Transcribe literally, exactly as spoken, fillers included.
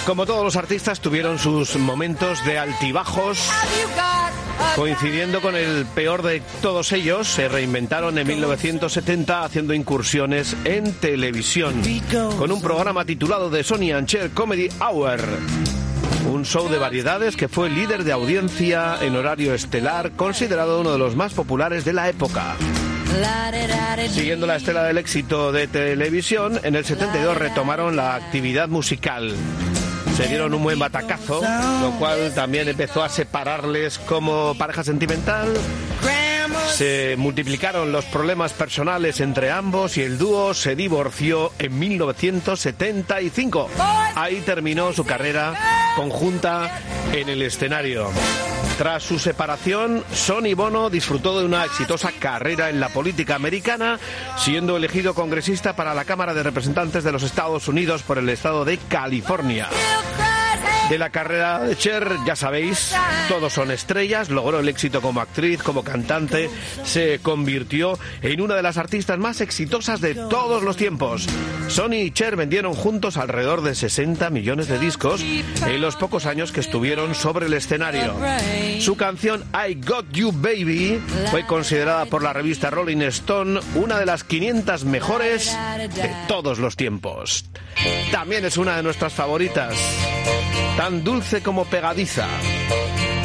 Como todos los artistas, tuvieron sus momentos de altibajos. Coincidiendo con el peor de todos ellos, se reinventaron en mil novecientos setenta haciendo incursiones en televisión, con un programa titulado The Sonny and Cher Comedy Hour. Un show de variedades que fue líder de audiencia en horario estelar, considerado uno de los más populares de la época. Siguiendo la estela del éxito de televisión, en el setenta y dos retomaron la actividad musical. Se dieron un buen batacazo, lo cual también empezó a separarles como pareja sentimental. Se multiplicaron los problemas personales entre ambos y el dúo se divorció en mil novecientos setenta y cinco. Ahí terminó su carrera conjunta en el escenario. Tras su separación, Sonny Bono disfrutó de una exitosa carrera en la política americana, siendo elegido congresista para la Cámara de Representantes de los Estados Unidos por el estado de California. De la carrera de Cher, ya sabéis, todos son estrellas, logró el éxito como actriz, como cantante, se convirtió en una de las artistas más exitosas de todos los tiempos. Sonny y Cher vendieron juntos alrededor de sesenta millones de discos en los pocos años que estuvieron sobre el escenario. Su canción I Got You Baby fue considerada por la revista Rolling Stone una de las quinientas mejores de todos los tiempos. También es una de nuestras favoritas. Tan dulce como pegadiza.